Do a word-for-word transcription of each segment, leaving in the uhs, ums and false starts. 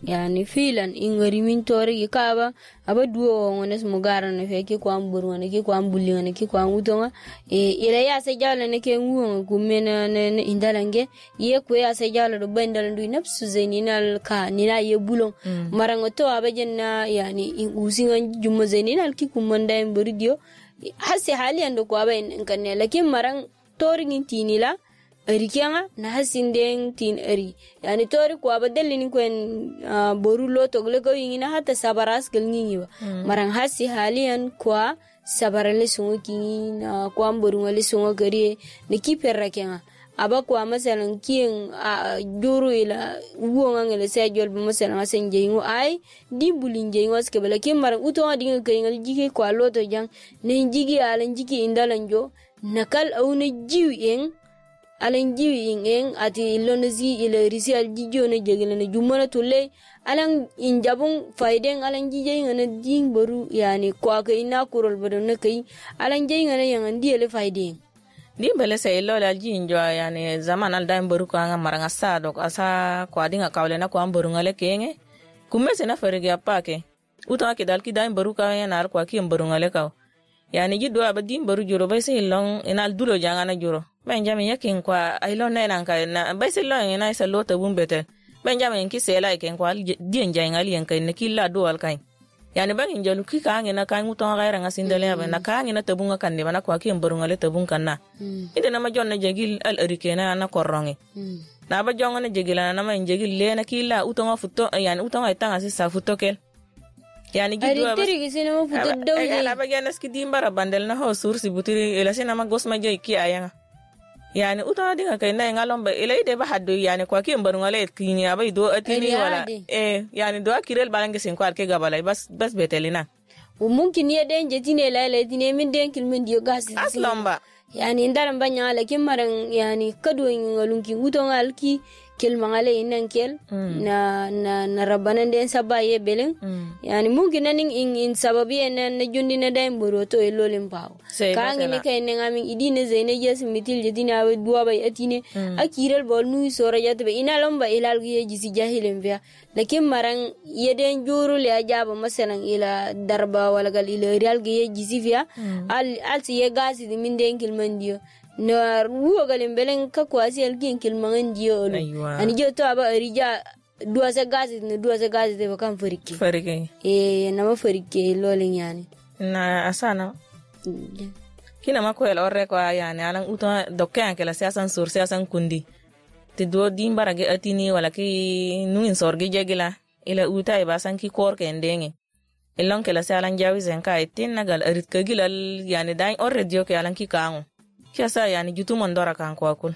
yani filan ingari min tori kaba aba duo ngones mugara ne fe ki kwam buru ne ki kwam bulli ne ki kwam utonga e ila ya se jala ne ke ngu kumena ne indalange ye ko ya se jala do bandal ndu nafsu zaininal ka nina ye bulon mm. marango to aba jenna yani usinga jummo zaininal ki kumanda en buridio hasi hali ando ko aba en kanne lakin marang tori ngintinila ari kyanga na hasindeng tin ari yani tori ko abadalli ni kwen uh, boru loto gle ko yingina hata sabaras gal ngingi ba mm. marang hasi halian kwa sabarale sungo kin uh, kwa boru ngale sungo gari ne kiperra kyanga aba ko masalan kin uh, juru ila wonga ngale se jol ba masalan asen jeyingo ay di bulin jeyingo ske bala kin marang uto dinga kay ngal jige kwa loto jang ne jigi alan jigi indalanjo nakal au ne jiweng alan jiwi ingen ati lonozi ila risi al jijo ne jegele ne jumana tulle alan injabun faiden alan jije ngana ding baru yani kwa ka ina kurol badon ne kai alan jey ngana yang ndiele faiden di bele sai lo la jinjo yani zaman al daim baru ko anga maranga sado asa kwa dinga kawle na ko am baru ngale kenge kumese na farige apake uta ke dal ki daim baru ka yana kwa ki am baru ngale ka yani jiddo abadim baru juro bay sai long enal dulo jangana juro Benjamin yakin kwa ailo na nanka na baisi lo ina isa lo tabun bete Benjamin ki sela iken kwa dien jay ngali yanka ne killa do al kai yani ban injalu ki ka ngena kan muton gaira ngasindale ba na ka ngena tabun kan ne bana kwa ki mborungale tabun kan na inde na ma jonna jegil al arikena na korongi na ba jonga ne jegila na ma jegil le na killa utonga futo yani utonga itanga si sa futo kel yani gidu aba ari tiri gisina mo futo dawje ala ba ganas ki dimbara bandel na ho sursi butiri ela sina ma gosma jey ki ayanga yani uta dinga kay na ngalom ba ilay de ba haddo yani kwa ki mbar ngale kini abay do atini wala eh yani do akirel balange sen kwa ke gabalay bas bas betelina o mumkin ye den jetine la la dine min den kilmin dio gas aslamba yani ndaram banya la kimaran yani kado ngalunki uto ngalki kilmangale inan kel mm. na na na rabanan den sabaye belen mm. yani mungkin naning in, in sababi na na jundi na dai mboroto elolim paw kangi ne kay ne ngamin idine zene jes mitil jedina we duwa bay atine mm. akiral bol nu sora jatbe ina lomba ilal gi jisi jahilen via lakin maran yeden juru le ajaba masalan ila darba wala gal ila real gi jisi via mm. al al si ye gasi min den kilmandio na ruwa galin belen ka kwasi alkin kilmangan diyo ani jo to aba rija duwa sa gazi ne duwa sa gazi de kan farike farike eh na ma farike lolin yani na asana yeah. Kina mako el orre ko yani alan uto dokkan kala siasan sur siasan kundi te do dimbara ge atini wala ki nuin sorge jegila ila uta e basan ki kor ke ndenge elon kala sialan jawizen ka etin nagal arit kagilal yani dai orre dio ke alan ki kango kiasa yani jutu mondora kan ko akul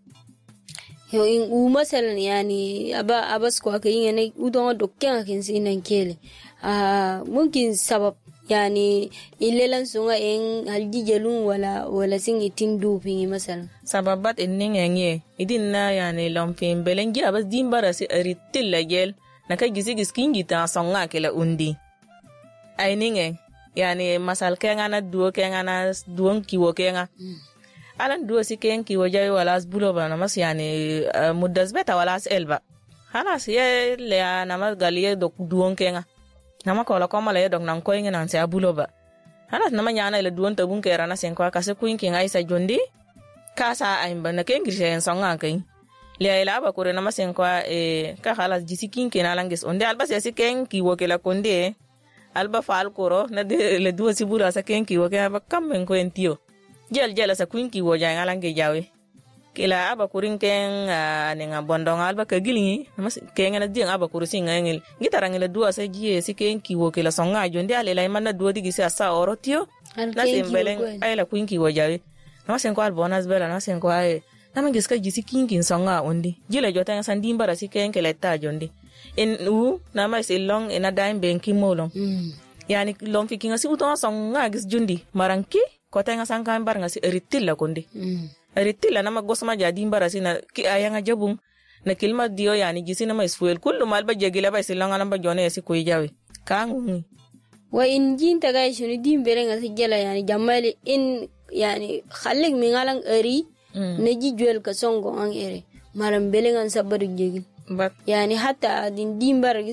yo in u masalan yani aba abas ko kayin ne udon dokkan kin sinan kele ah mungkin sabab yani ilelan sunga en haljijelun wala wala singi tindu pingi masalan sababat enning enye idin na yani lomfin belengi abas dimbara si aritil lagel naka gisi giskingi ta songa kala undi aininge yani masal kenga na duo kenga na duon kiwo kenga mm. alan duo si ken kiwo jawi wala bulo ba namas yani uh, muddas beta wala elba halas ye le namas galiye dok duon kenga nama ko la ko mala ye dok nan ko ngena se abulo ba halas nama nyana ile duon tabun kera na sen ko kase kuin kin aisa jondi kasa aimba na ken grishen songa ken le ila ba ko na masen ko e ka halas jisikin ken alangis onde alba se ken kiwo kela konde alba fal koro na de le duo si bula sa ken kiwo ke ba kamben ko entio jel jela sa kuin kiwo ja ngalange jawe kila aba kurin ken uh, nenga bondong alba ka gilingi mas ken na ding aba kurusi ngengel gitarang le duo sa jie si ken kiwo kila songa jonde ale la manna duo digi sa sa orotio na sembelen ay la kuin kiwo jawe na sen ko al bonus bela na sen ko ay na mangis ka jisi kinkin songa ondi jile jota san dimbara si ken kele ta jonde en u na ma silong ena daim benki molong mm. yani lom fikinga si uto songa gis jundi maranki kota nga sangkan bar nga si eritilla konde mm. eritilla nama gosma jadi mbara sina ki ayanga jabung na kilma dio yani gisina ma isfuel kullu malba jegila ba silanga namba jone si ko jawe kangu wa in jinta ga shuni dimbere nga sigela yani jamali in yani khalik mi ngalang eri mm. na jijwel ka songo ang ere maram belengan sabaru jegi but yani hatta din dimbar